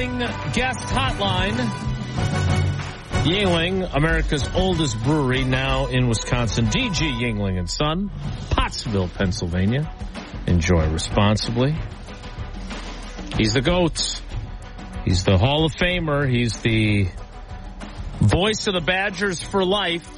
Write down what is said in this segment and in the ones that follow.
Yuengling guest hotline. Yuengling, America's oldest brewery, now in Wisconsin. DG Yuengling and Son, Pottsville, Pennsylvania. Enjoy responsibly. He's the GOAT. He's the Hall of Famer. He's the voice of the Badgers for life.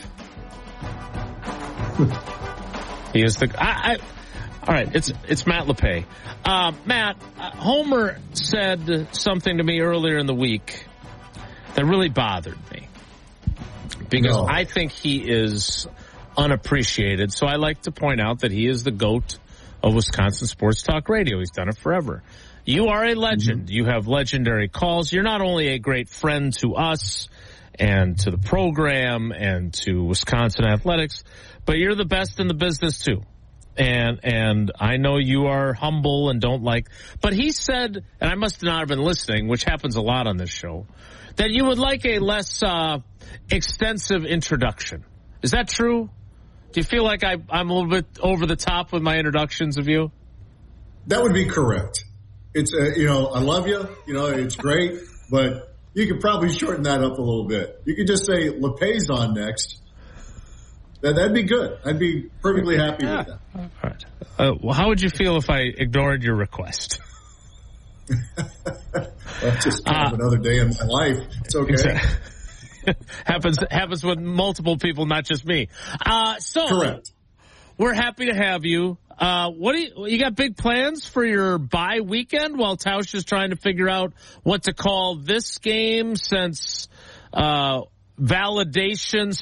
He is the... all right, it's Matt LePay. Matt, Homer said something to me earlier in the week that really bothered me. Because I think he is unappreciated. So I like to point out that he is the GOAT of Wisconsin Sports Talk Radio. He's done it forever. You are a legend. Mm-hmm. You have legendary calls. You're not only a great friend to us and to the program and to Wisconsin athletics, but you're the best in the business too. And I know you are humble and don't like, but he said, and I must not have been listening, which happens a lot on this show, that you would like a less extensive introduction. Is that true? Do you feel like I'm a little bit over the top with my introductions of you? That would be correct. It's, I love you. It's great, but you could probably shorten that up a little bit. You could just say LePay's on next. That'd be good. I'd be perfectly happy with that. All right. Well, how would you feel if I ignored your request? That's just kind of another day in my life. It's okay. Exactly. happens with multiple people, not just me. Correct. We're happy to have you. What do you got big plans for your bye weekend while Tausch is trying to figure out what to call this game since validation